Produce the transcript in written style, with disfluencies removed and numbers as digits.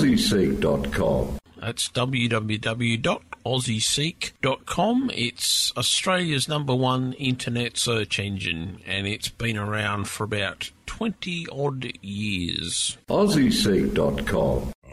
AussieSeek.com. That's www.aussieseek.com. It's Australia's #1 internet search engine, and it's been around for about 20-odd years. AussieSeek.com.